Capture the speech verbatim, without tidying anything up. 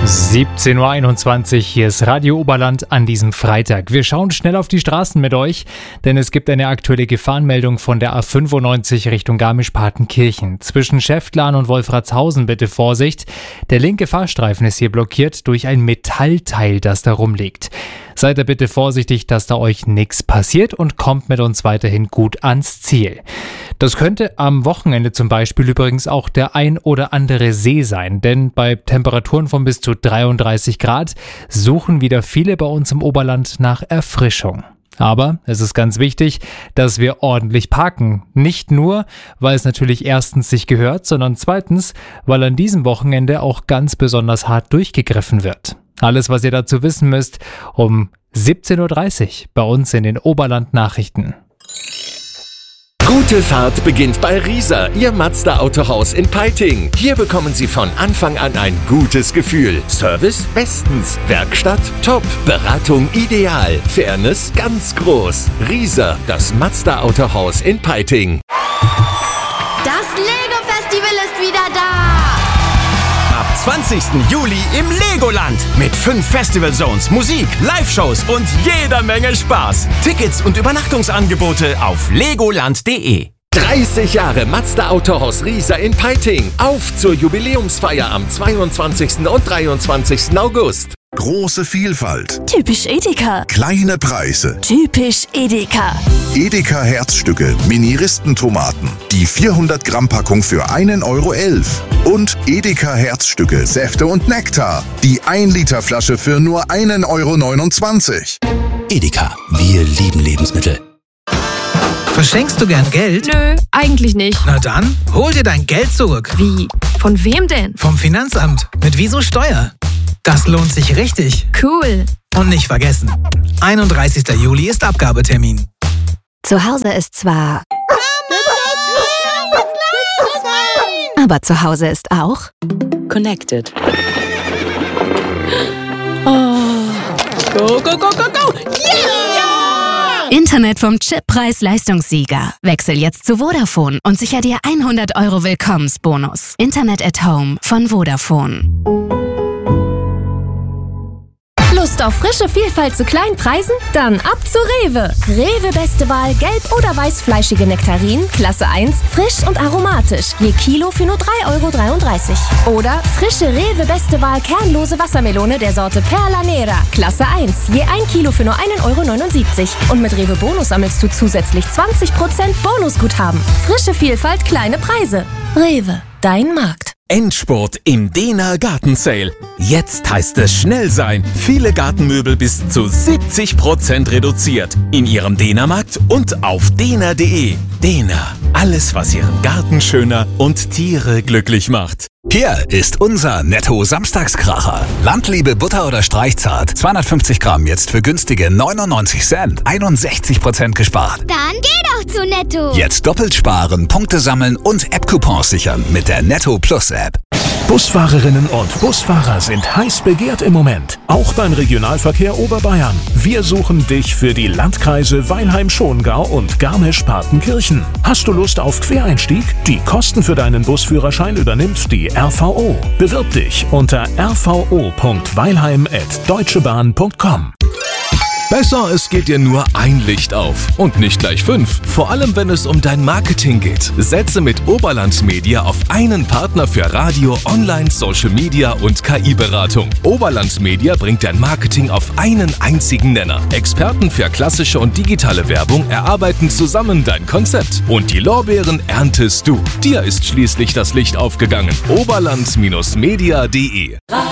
siebzehn Uhr einundzwanzig, hier ist Radio Oberland an diesem Freitag. Wir schauen schnell auf die Straßen mit euch, denn es gibt eine aktuelle Gefahrenmeldung von der A fünfundneunzig Richtung Garmisch-Partenkirchen. Zwischen Schäftlarn und Wolfratshausen bitte Vorsicht. Der linke Fahrstreifen ist hier blockiert durch ein Metallteil, das da rumliegt. Seid da bitte vorsichtig, dass da euch nichts passiert und kommt mit uns weiterhin gut ans Ziel. Das könnte am Wochenende zum Beispiel übrigens auch der ein oder andere See sein, denn bei Temperaturen von bis zu dreiunddreißig Grad suchen wieder viele bei uns im Oberland nach Erfrischung. Aber es ist ganz wichtig, dass wir ordentlich parken. Nicht nur, weil es natürlich erstens sich gehört, sondern zweitens, weil an diesem Wochenende auch ganz besonders hart durchgegriffen wird. Alles, was ihr dazu wissen müsst, um siebzehn Uhr dreißig bei uns in den Oberland-Nachrichten. Gute Fahrt beginnt bei Rieser, Ihr Mazda-Autohaus in Peiting. Hier bekommen Sie von Anfang an ein gutes Gefühl. Service bestens, Werkstatt top, Beratung ideal, Fairness ganz groß. Rieser, das Mazda-Autohaus in Peiting. Das Lego-Festival ist wieder da! Ab zwanzigsten Juli im Legoland mit fünf Festival Zones, Musik, Live-Shows und jeder Menge Spaß. Tickets und Übernachtungsangebote auf legoland punkt de. dreißig Jahre Mazda Autohaus Rieser in Peiting. Auf zur Jubiläumsfeier am zweiundzwanzigsten und dreiundzwanzigsten August. Große Vielfalt. Typisch Edeka. Kleine Preise. Typisch Edeka. Edeka Herzstücke, Mini-Ristentomaten. Die vierhundert Gramm Packung für einen Euro elf. Und Edeka Herzstücke, Säfte und Nektar. Die ein Liter Flasche für nur einen Euro neunundzwanzig. Edeka, wir lieben Lebensmittel. Verschenkst du gern Geld? Nö, eigentlich nicht. Na dann, hol dir dein Geld zurück. Wie? Von wem denn? Vom Finanzamt. Mit Wieso Steuer. Das lohnt sich richtig. Cool. Und nicht vergessen, einunddreißigsten Juli ist Abgabetermin. Zu Hause ist zwar... Aber zu Hause ist auch... Connected. Oh. Go, go, go, go, go! Yeah! Internet vom Chip-Preis-Leistungssieger. Wechsel jetzt zu Vodafone und sicher dir hundert Euro Willkommensbonus. Internet at Home von Vodafone. Lust auf frische Vielfalt zu kleinen Preisen? Dann ab zu Rewe. Rewe beste Wahl gelb- oder weißfleischige Nektarinen, Klasse eins, frisch und aromatisch. Je Kilo für nur drei Euro dreiunddreißig. Oder frische Rewe beste Wahl kernlose Wassermelone der Sorte Perla Nera, Klasse eins. Je ein Kilo für nur einen Euro neunundsiebzig. Und mit Rewe Bonus sammelst du zusätzlich zwanzig Prozent Bonusguthaben. Frische Vielfalt, kleine Preise. Rewe, dein Markt. Endspurt im Dena Garten Sale. Jetzt heißt es schnell sein. Viele Gartenmöbel bis zu siebzig Prozent reduziert. In Ihrem Dena-Markt und auf dena punkt de. Dena. Alles, was Ihren Garten schöner und Tiere glücklich macht. Hier ist unser Netto-Samstagskracher. Landliebe Butter oder Streichzart. zweihundertfünfzig Gramm jetzt für günstige neunundneunzig Cent. einundsechzig Prozent gespart. Dann geh doch zu Netto. Jetzt doppelt sparen, Punkte sammeln und App-Coupons sichern mit der Netto Plus App. Busfahrerinnen und Busfahrer sind heiß begehrt im Moment. Auch beim Regionalverkehr Oberbayern. Wir suchen dich für die Landkreise Weilheim-Schongau und Garmisch-Partenkirchen. Hast du Lust auf Quereinstieg? Die Kosten für deinen Busführerschein übernimmt die R V O. Bewirb dich unter r v o punkt weilheim at deutschebahn punkt com. Besser, es geht dir nur ein Licht auf und nicht gleich fünf. Vor allem, wenn es um dein Marketing geht. Setze mit Oberland Media auf einen Partner für Radio, Online, Social Media und K I-Beratung. Oberland Media bringt dein Marketing auf einen einzigen Nenner. Experten für klassische und digitale Werbung erarbeiten zusammen dein Konzept. Und die Lorbeeren erntest du. Dir ist schließlich das Licht aufgegangen. oberland Bindestrich media punkt de